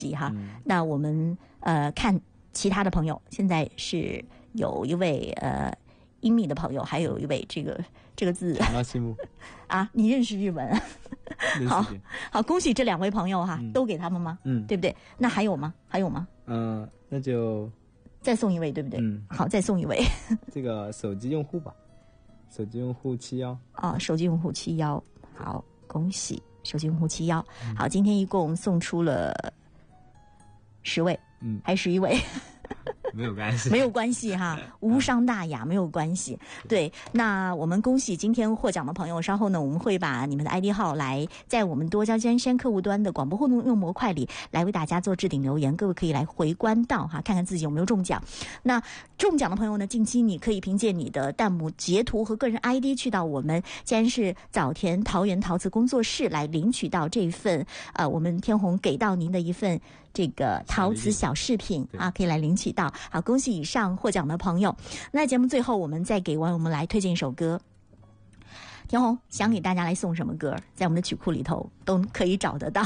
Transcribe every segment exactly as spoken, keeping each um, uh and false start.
哈、嗯。那我们呃看其他的朋友，现在是有一位呃英米的朋友，还有一位这个这个字啊，你认识日文？好好，恭喜这两位朋友哈，嗯、都给他们吗？嗯，对不对？那还有吗？还有吗？ 嗯、呃，那就再送一位，对不对？嗯，好，再送一位。 这个手机用户吧，手机用户七幺啊，手机用户七幺，好，恭喜手机用户七幺。好，今天一共送出了十位，嗯，还十一位。 没有关系， 没有关系哈，无伤大雅，没有关系。对，那我们恭喜今天获奖的朋友。稍后呢，我们会把你们的 I D 号来在我们多焦尖山客户端的广播互动用模块里来为大家做置顶留言，各位可以来回观到哈，看看自己有没有中奖。那中奖的朋友呢，近期你可以凭借你的弹幕截图和个人 I D 去到我们既然是早田桃园陶瓷工作室来领取到这份呃，我们天虹给到您的一份这个陶瓷小饰品啊，可以来领取到。好，恭喜以上获奖的朋友。那节目最后我们再给网友们来推荐一首歌。天虹想给大家来送什么歌，在我们的曲库里头都可以找得到。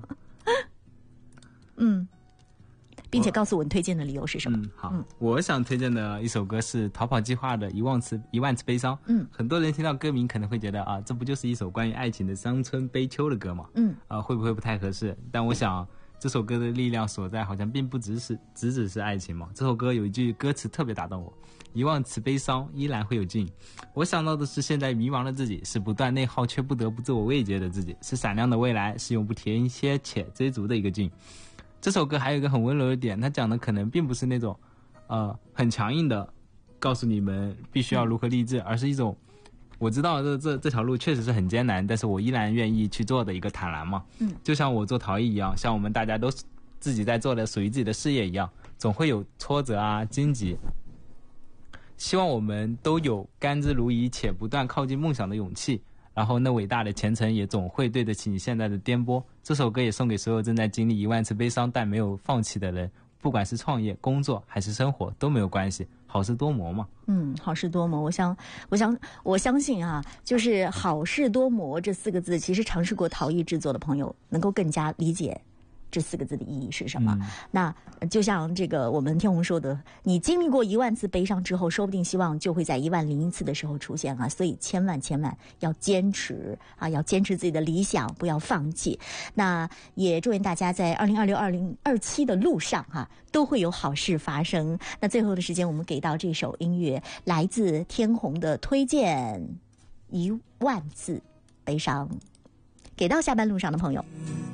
嗯，并且告诉我你推荐的理由是什么。 嗯，好、嗯、我想推荐的一首歌是逃跑计划的一万次一万次悲伤。嗯，很多人听到歌名可能会觉得啊，这不就是一首关于爱情的伤春悲秋的歌吗？嗯，啊，会不会不太合适？但我想这首歌的力量所在好像并不只是只只是爱情嘛。这首歌有一句歌词特别打动我，一万次悲伤依然会有劲。我想到的是现在迷茫的自己，是不断内耗却不得不自我慰藉的自己，是闪亮的未来，是永不停歇且追逐的一个劲。这首歌还有一个很温柔的点，它讲的可能并不是那种呃很强硬的告诉你们必须要如何励志，而是一种我知道这这这条路确实是很艰难，但是我依然愿意去做的一个坦然嘛。嗯，就像我做陶艺一样，像我们大家都自己在做的属于自己的事业一样，总会有挫折啊、荆棘。希望我们都有甘之如饴且不断靠近梦想的勇气，然后那伟大的前程也总会对得起你现在的颠簸。这首歌也送给所有正在经历一万次悲伤但没有放弃的人，不管是创业、工作还是生活都没有关系，好事多磨嘛。 嗯，好事多磨，我想，我想，我相信啊，就是好事多磨这四个字，其实尝试过陶艺制作的朋友能够更加理解这四个字的意义是什么。嗯、那就像这个我们天虹说的，你经历过一万次悲伤之后，说不定希望就会在一万零一次的时候出现啊！所以千万千万要坚持啊，要坚持自己的理想，不要放弃。那也祝愿大家在二零二六、二零二七的路上哈、啊，都会有好事发生。那最后的时间，我们给到这首音乐，来自天虹的推荐《一万次悲伤》，给到下班路上的朋友。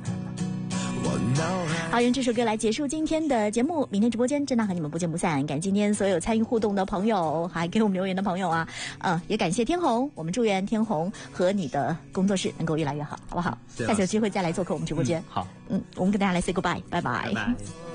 好，用这首歌来结束今天的节目。明天直播间真的和你们不见不散。感谢今天所有参与互动的朋友，还给我们留言的朋友啊，嗯，也感谢天虹。我们祝愿天虹和你的工作室能够越来越好，好不好？下次有机会再来做客我们直播间。 嗯、好， 嗯，我们跟大家来 say goodbye， 拜拜。 拜拜。